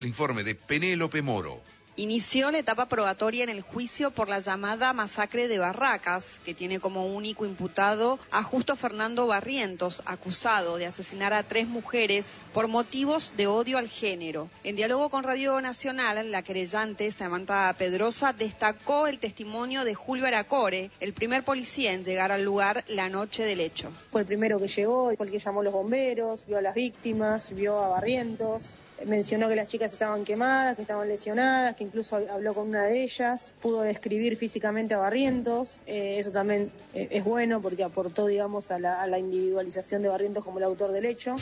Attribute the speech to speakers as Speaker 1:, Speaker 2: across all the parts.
Speaker 1: El informe de Penélope Moro.
Speaker 2: Inició la etapa probatoria en el juicio por la llamada masacre de Barracas, que tiene como único imputado a Justo Fernando Barrientos, acusado de asesinar a 3 mujeres por motivos de odio al género. En diálogo con Radio Nacional, la querellante Samantha Pedrosa destacó el testimonio de Julio Aracore, el primer policía en llegar al lugar la noche del hecho.
Speaker 3: Fue el primero que llegó, fue el que llamó a los bomberos, vio a las víctimas, vio a Barrientos, mencionó que las chicas estaban quemadas, que estaban lesionadas, que incluso habló con una de ellas, pudo describir físicamente a Barrientos, eso también es bueno porque aportó, digamos, a la individualización de Barrientos como el autor del hecho.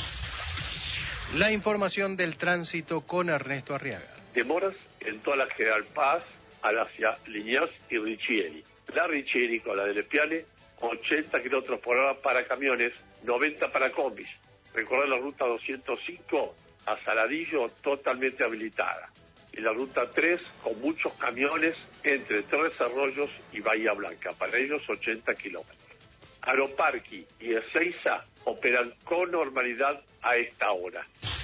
Speaker 4: La información del tránsito con Ernesto Arriaga.
Speaker 5: Demoras en toda la General Paz, hacia Liniers y Riccieri. La Riccieri con la de Lepiane, 80 kilómetros por hora para camiones, 90 para combis. Recorrer la ruta 205 a Saladillo totalmente habilitada. Y la ruta 3 con muchos camiones entre Tres Arroyos y Bahía Blanca, para ellos 80 kilómetros. Aeroparque y Ezeiza operan con normalidad a esta hora.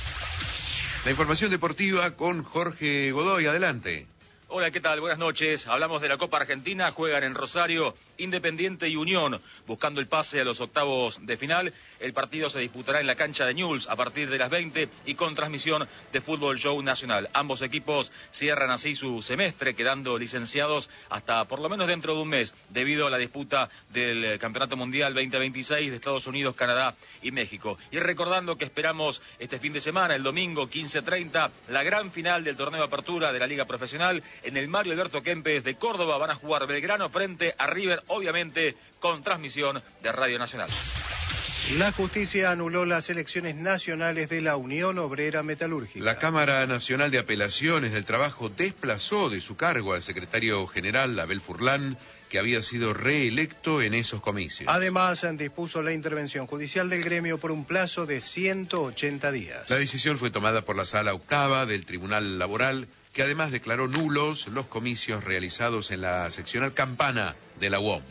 Speaker 1: La información deportiva con Jorge Godoy, adelante.
Speaker 6: Hola, ¿qué tal? Buenas noches. Hablamos de la Copa Argentina. Juegan en Rosario Independiente y Unión, buscando el pase a los octavos de final. El partido se disputará en la cancha de Newell's a partir de las 20 y con transmisión de Fútbol Show Nacional. Ambos equipos cierran así su semestre, quedando licenciados hasta por lo menos dentro de un mes, debido a la disputa del Campeonato Mundial 2026 de Estados Unidos, Canadá y México. Y recordando que esperamos este fin de semana, el domingo 15:30, la gran final del torneo de apertura de la Liga Profesional. En el Mario Alberto Kempes de Córdoba van a jugar Belgrano frente a River, obviamente con transmisión de Radio Nacional.
Speaker 4: La justicia anuló las elecciones nacionales de la Unión Obrera Metalúrgica.
Speaker 1: La Cámara Nacional de Apelaciones del Trabajo desplazó de su cargo al secretario general Abel Furlan, que había sido reelecto en esos comicios.
Speaker 4: Además, dispuso la intervención judicial del gremio por un plazo de 180 días.
Speaker 1: La decisión fue tomada por la Sala Octava del Tribunal Laboral, que además declaró nulos los comicios realizados en la seccional Campana de la UOM.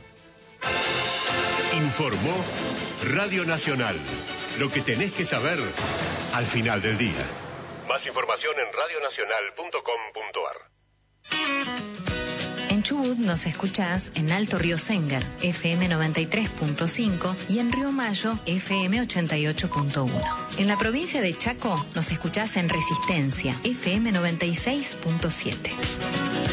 Speaker 7: Informó Radio Nacional. Lo que tenés que saber al final del día. Más información en radionacional.com.ar.
Speaker 8: En Chubut nos escuchás en Alto Río Sengar, FM 93.5 y en Río Mayo, FM 88.1. En la provincia de Chaco nos escuchás en Resistencia, FM 96.7.